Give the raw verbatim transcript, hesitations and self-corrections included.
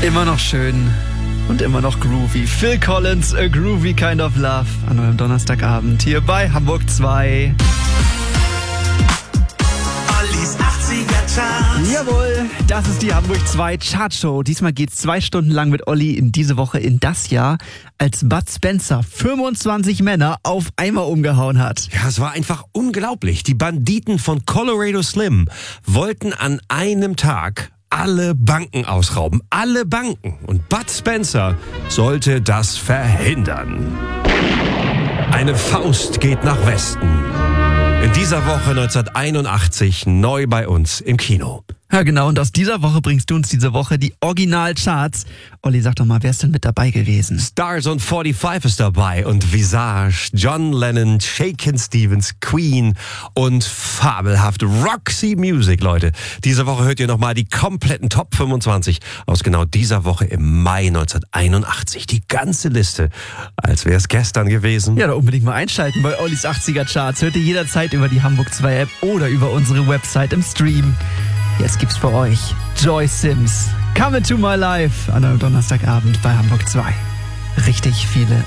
Immer noch schön und immer noch groovy. Phil Collins, A Groovy Kind of Love an eurem Donnerstagabend hier bei Hamburg zwei. Ollis achtziger Charts. Jawohl, das ist die Hamburg zwei Chartshow. Diesmal geht's zwei Stunden lang mit Olli in diese Woche in das Jahr, als Bud Spencer fünfundzwanzig Männer auf einmal umgehauen hat. Ja, es war einfach unglaublich. Die Banditen von Colorado Slim wollten an einem Tag alle Banken ausrauben. Alle Banken. Und Bud Spencer sollte das verhindern. Eine Faust geht nach Westen. In dieser Woche neunzehnhunderteinundachtzig neu bei uns im Kino. Ja genau, und aus dieser Woche bringst du uns diese Woche die Originalcharts. Olli, sag doch mal, wer ist denn mit dabei gewesen? Stars on fünfundvierzig ist dabei und Visage, John Lennon, Shakin' Stevens, Queen und fabelhaft Roxy Music, Leute. Diese Woche hört ihr nochmal die kompletten Top fünfundzwanzig aus genau dieser Woche im Mai neunzehnhunderteinundachtzig. Die ganze Liste, als wäre es gestern gewesen. Ja, da unbedingt mal einschalten bei Ollis achtziger Charts. Hört ihr jederzeit über die Hamburg zwei App oder über unsere Website im Stream. Jetzt gibt's für euch Joy Sims, Come Into My Life an einem Donnerstagabend bei Hamburg zwei. Richtig viele